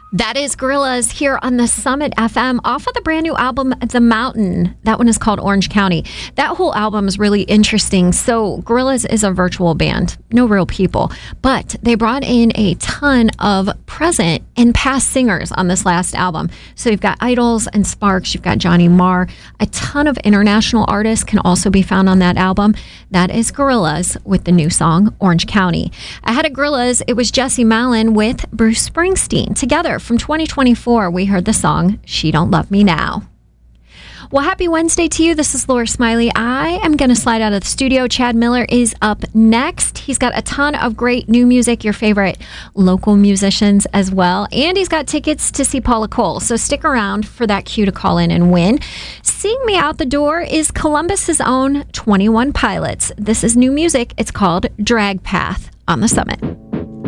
That is Gorillaz here on the Summit FM off of the brand new album, The Mountain. That one is called Orange County. That whole album is really interesting. So Gorillaz is a virtual band, no real people, but they brought in a ton of present and past singers on this last album. So you've got Idols and Sparks, you've got Johnny Marr. A ton of international artists can also be found on that album. That is Gorillaz with the new song, Orange County. Ahead of Gorillaz, it was Jesse Malin with Bruce Springsteen. Together from 2024, we heard the song, She Don't Love Me Now. Well, happy Wednesday to you. This is Laura Smiley. I am going to slide out of the studio. Chad Miller is up next. He's got a ton of great new music, your favorite local musicians as well. And he's got tickets to see Paula Cole. So stick around for that cue to call in and win. Seeing me out the door is Columbus's own 21 Pilots. This is new music. It's called Drag Path on the Summit.